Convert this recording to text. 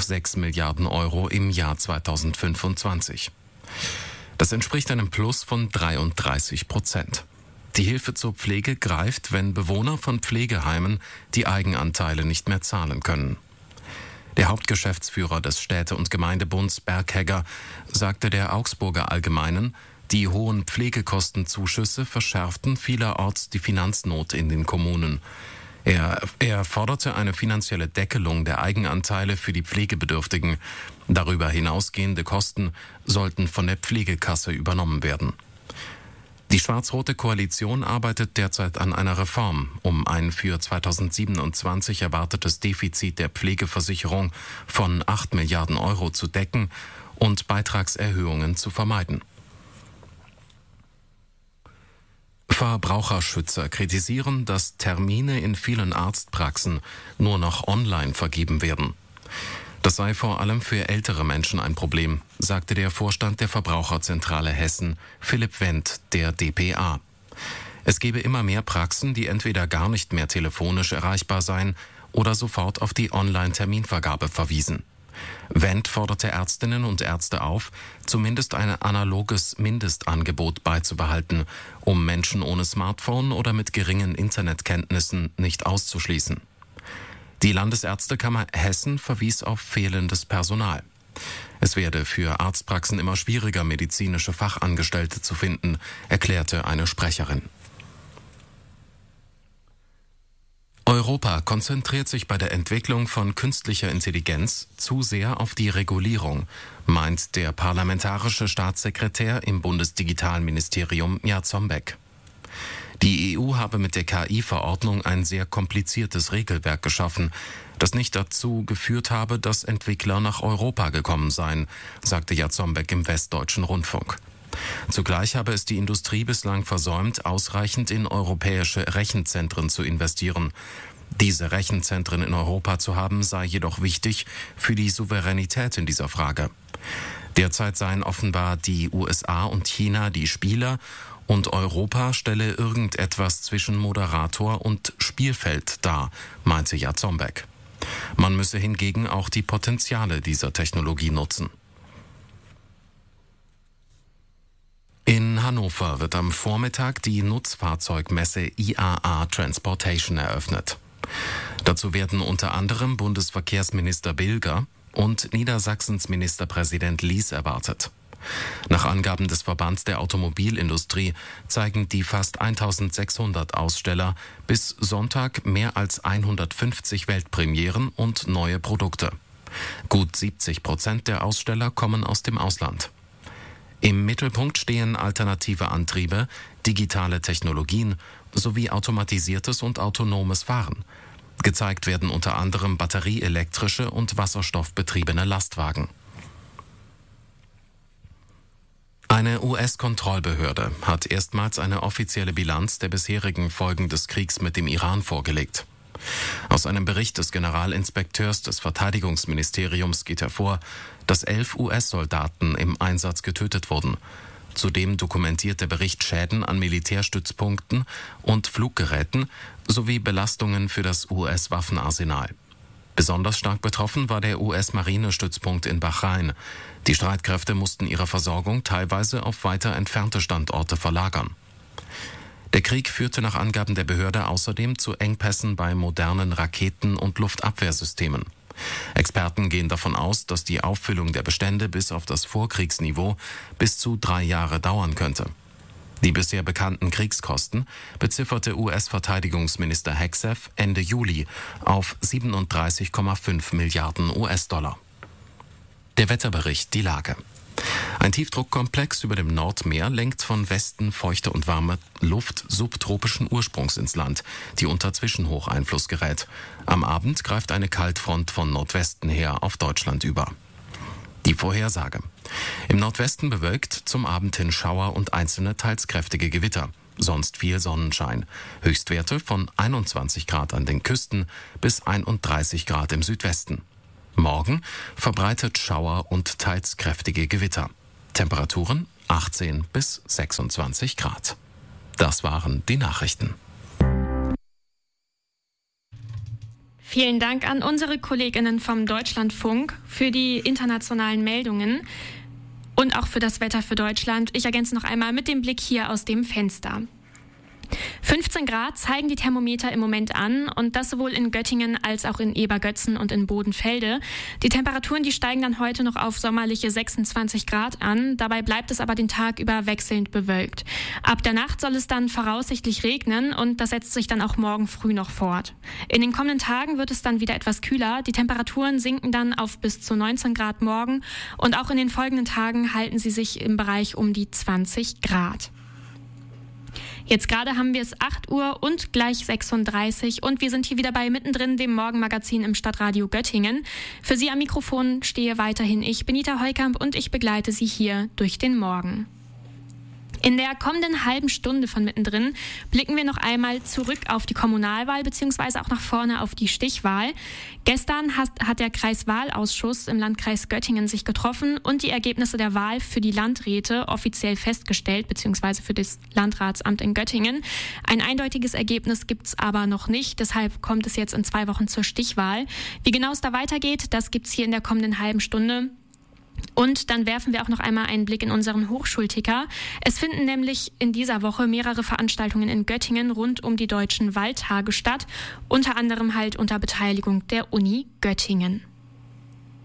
auf 6 Milliarden Euro im Jahr 2025. Das entspricht einem Plus von 33%. Die Hilfe zur Pflege greift, wenn Bewohner von Pflegeheimen die Eigenanteile nicht mehr zahlen können. Der Hauptgeschäftsführer des Städte- und Gemeindebunds Berghegger sagte der Augsburger Allgemeinen, die hohen Pflegekostenzuschüsse verschärften vielerorts die Finanznot in den Kommunen. Er forderte eine finanzielle Deckelung der Eigenanteile für die Pflegebedürftigen. Darüber hinausgehende Kosten sollten von der Pflegekasse übernommen werden. Die schwarz-rote Koalition arbeitet derzeit an einer Reform, um ein für 2027 erwartetes Defizit der Pflegeversicherung von 8 Milliarden Euro zu decken und Beitragserhöhungen zu vermeiden. Verbraucherschützer kritisieren, dass Termine in vielen Arztpraxen nur noch online vergeben werden. Das sei vor allem für ältere Menschen ein Problem, sagte der Vorstand der Verbraucherzentrale Hessen, Philipp Wendt, der dpa. Es gebe immer mehr Praxen, die entweder gar nicht mehr telefonisch erreichbar seien oder sofort auf die Online-Terminvergabe verwiesen. Wendt forderte Ärztinnen und Ärzte auf, zumindest ein analoges Mindestangebot beizubehalten, um Menschen ohne Smartphone oder mit geringen Internetkenntnissen nicht auszuschließen. Die Landesärztekammer Hessen verwies auf fehlendes Personal. Es werde für Arztpraxen immer schwieriger, medizinische Fachangestellte zu finden, erklärte eine Sprecherin. Europa konzentriert sich bei der Entwicklung von künstlicher Intelligenz zu sehr auf die Regulierung, meint der parlamentarische Staatssekretär im Bundesdigitalministerium Jarzombeck. Die EU habe mit der KI-Verordnung ein sehr kompliziertes Regelwerk geschaffen, das nicht dazu geführt habe, dass Entwickler nach Europa gekommen seien, sagte Jarzombeck im Westdeutschen Rundfunk. Zugleich habe es die Industrie bislang versäumt, ausreichend in europäische Rechenzentren zu investieren. Diese Rechenzentren in Europa zu haben, sei jedoch wichtig für die Souveränität in dieser Frage. Derzeit seien offenbar die USA und China die Spieler und Europa stelle irgendetwas zwischen Moderator und Spielfeld dar, meinte Jarzombeck. Man müsse hingegen auch die Potenziale dieser Technologie nutzen. In Hannover wird am Vormittag die Nutzfahrzeugmesse IAA Transportation eröffnet. Dazu werden unter anderem Bundesverkehrsminister Bilger und Niedersachsens Ministerpräsident Lies erwartet. Nach Angaben des Verbands der Automobilindustrie zeigen die fast 1600 Aussteller bis Sonntag mehr als 150 Weltpremieren und neue Produkte. Gut 70% der Aussteller kommen aus dem Ausland. Im Mittelpunkt stehen alternative Antriebe, digitale Technologien sowie automatisiertes und autonomes Fahren. Gezeigt werden unter anderem batterieelektrische und wasserstoffbetriebene Lastwagen. Eine US-Kontrollbehörde hat erstmals eine offizielle Bilanz der bisherigen Folgen des Kriegs mit dem Iran vorgelegt. Aus einem Bericht des Generalinspekteurs des Verteidigungsministeriums geht hervor, dass 11 US-Soldaten im Einsatz getötet wurden. Zudem dokumentiert der Bericht Schäden an Militärstützpunkten und Fluggeräten sowie Belastungen für das US-Waffenarsenal. Besonders stark betroffen war der US-Marinestützpunkt in Bahrain. Die Streitkräfte mussten ihre Versorgung teilweise auf weiter entfernte Standorte verlagern. Der Krieg führte nach Angaben der Behörde außerdem zu Engpässen bei modernen Raketen- und Luftabwehrsystemen. Experten gehen davon aus, dass die Auffüllung der Bestände bis auf das Vorkriegsniveau bis zu 3 Jahre dauern könnte. Die bisher bekannten Kriegskosten bezifferte US-Verteidigungsminister Hegseth Ende Juli auf 37,5 Milliarden US-Dollar. Der Wetterbericht, die Lage. Ein Tiefdruckkomplex über dem Nordmeer lenkt von Westen feuchte und warme Luft subtropischen Ursprungs ins Land, die unter Zwischenhocheinfluss gerät. Am Abend greift eine Kaltfront von Nordwesten her auf Deutschland über. Die Vorhersage. Im Nordwesten bewölkt, zum Abend hin Schauer und einzelne teils kräftige Gewitter. Sonst viel Sonnenschein. Höchstwerte von 21 Grad an den Küsten bis 31 Grad im Südwesten. Morgen verbreitet Schauer und teils kräftige Gewitter. Temperaturen 18 bis 26 Grad. Das waren die Nachrichten. Vielen Dank an unsere Kolleginnen vom Deutschlandfunk für die internationalen Meldungen und auch für das Wetter für Deutschland. Ich ergänze noch einmal mit dem Blick hier aus dem Fenster. 15 Grad zeigen die Thermometer im Moment an und das sowohl in Göttingen als auch in Ebergötzen und in Bodenfelde. Die Temperaturen, die steigen dann heute noch auf sommerliche 26 Grad an. Dabei bleibt es aber den Tag über wechselnd bewölkt. Ab der Nacht soll es dann voraussichtlich regnen und das setzt sich dann auch morgen früh noch fort. In den kommenden Tagen wird es dann wieder etwas kühler. Die Temperaturen sinken dann auf bis zu 19 Grad morgen und auch in den folgenden Tagen halten sie sich im Bereich um die 20 Grad. Jetzt gerade haben wir es 8 Uhr und gleich 36 und wir sind hier wieder bei Mittendrin, dem Morgenmagazin im Stadtradio Göttingen. Für Sie am Mikrofon stehe weiterhin ich, Benita Heukamp, und ich begleite Sie hier durch den Morgen. In der kommenden halben Stunde von Mittendrin blicken wir noch einmal zurück auf die Kommunalwahl bzw. auch nach vorne auf die Stichwahl. Gestern hat der Kreiswahlausschuss im Landkreis Göttingen sich getroffen und die Ergebnisse der Wahl für die Landräte offiziell festgestellt bzw. für das Landratsamt in Göttingen. Ein eindeutiges Ergebnis gibt es aber noch nicht, deshalb kommt es jetzt in 2 Wochen zur Stichwahl. Wie genau es da weitergeht, das gibt es hier in der kommenden halben Stunde. Und dann werfen wir auch noch einmal einen Blick in unseren Hochschulticker. Es finden nämlich in dieser Woche mehrere Veranstaltungen in Göttingen rund um die Deutschen Waldtage statt, unter anderem halt unter Beteiligung der Uni Göttingen.